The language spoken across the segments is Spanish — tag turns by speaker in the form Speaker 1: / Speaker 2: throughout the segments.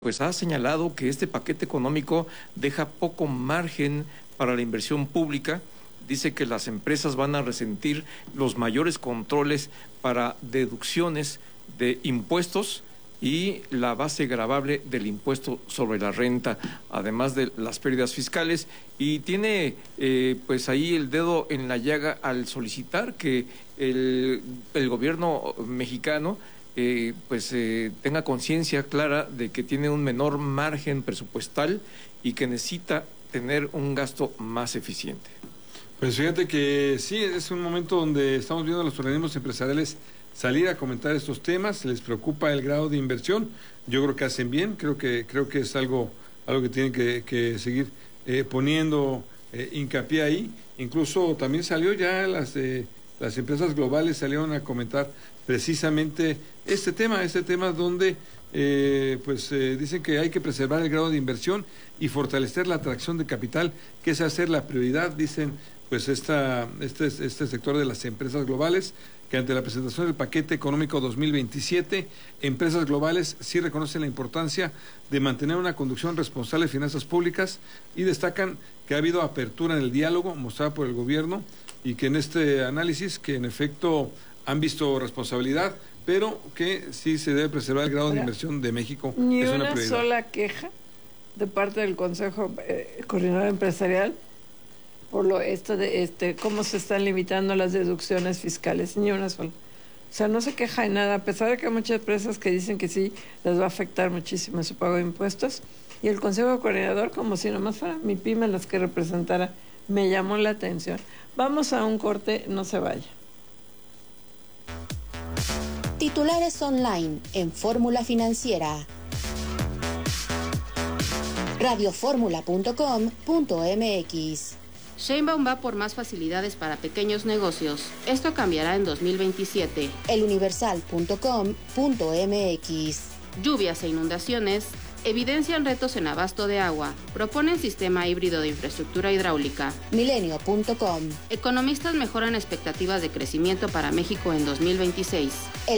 Speaker 1: pues ha señalado que este paquete económico deja poco margen para la inversión pública. Dice que las empresas van a resentir los mayores controles para deducciones de impuestos y la base gravable del impuesto sobre la renta, además de las pérdidas fiscales, y tiene pues ahí el dedo en la llaga al solicitar que el gobierno mexicano tenga conciencia clara de que tiene un menor margen presupuestal y que necesita tener un gasto más eficiente.
Speaker 2: Pues fíjate que sí, es un momento donde estamos viendo a los organismos empresariales salir a comentar estos temas, les preocupa el grado de inversión, yo creo que hacen bien, creo que es algo que tienen que seguir poniendo hincapié ahí. Incluso también salió ya las empresas globales salieron a comentar precisamente este tema donde dicen que hay que preservar el grado de inversión y fortalecer la atracción de capital, que es hacer la prioridad, dicen pues este sector de las empresas globales, que ante la presentación del paquete económico 2027, empresas globales sí reconocen la importancia de mantener una conducción responsable de finanzas públicas y destacan que ha habido apertura en el diálogo mostrada por el gobierno y que en este análisis, que en efecto han visto responsabilidad, pero que sí se debe preservar el grado de inversión de México.
Speaker 3: Ni
Speaker 2: es
Speaker 3: una
Speaker 2: prioridad.
Speaker 3: sola queja de parte del Consejo Coordinador Empresarial por cómo se están limitando las deducciones fiscales, ni una sola. O sea, no se queja de nada, a pesar de que hay muchas empresas que dicen que sí, les va a afectar muchísimo en su pago de impuestos, y el Consejo Coordinador, como si nomás fuera mi pyme las que representara, me llamó la atención. Vamos a un corte, no se vaya.
Speaker 4: Titulares online en Fórmula Financiera. radioformula.com.mx.
Speaker 5: Sheinbaum va por más facilidades para pequeños negocios. Esto cambiará en 2027.
Speaker 4: eluniversal.com.mx.
Speaker 5: Lluvias e inundaciones evidencian retos en abasto de agua. Proponen sistema híbrido de infraestructura hidráulica.
Speaker 4: Milenio.com.
Speaker 5: Economistas mejoran expectativas de crecimiento para México en 2026.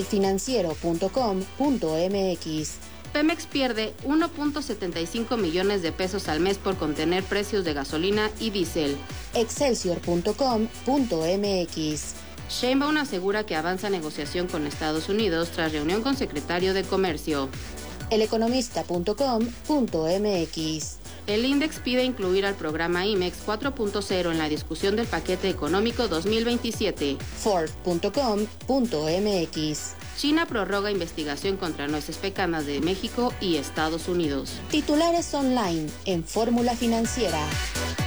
Speaker 4: elfinanciero.com.mx.
Speaker 5: Pemex pierde 1.75 millones de pesos al mes por contener precios de gasolina y diésel.
Speaker 4: Excelsior.com.mx.
Speaker 5: Sheinbaum asegura que avanza negociación con Estados Unidos tras reunión con secretario de Comercio.
Speaker 4: Eleconomista.com.mx.
Speaker 5: El INDEX pide incluir al programa IMEX 4.0 en la discusión del paquete económico 2027.
Speaker 4: Ford.com.mx.
Speaker 5: China prorroga investigación contra nueces pecanas de México y Estados Unidos.
Speaker 4: Titulares online en Fórmula Financiera.